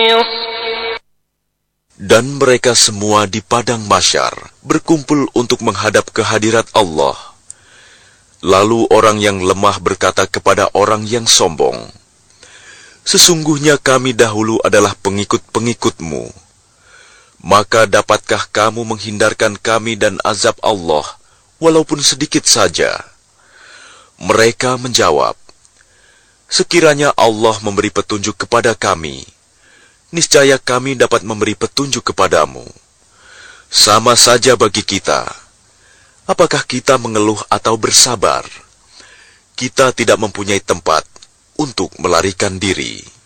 Dan mereka semua di padang mahsyar berkumpul untuk menghadap kehadirat Allah. Lalu orang yang lemah berkata kepada orang yang sombong, "Sesungguhnya kami dahulu adalah pengikut-pengikutmu. Maka dapatkah kamu menghindarkan kami dan azab Allah, walaupun sedikit saja?" Mereka menjawab, "Sekiranya Allah memberi petunjuk kepada kami, niscaya kami dapat memberi petunjuk kepadamu. Sama saja bagi kita. Apakah kita mengeluh atau bersabar? Kita tidak mempunyai tempat untuk melarikan diri."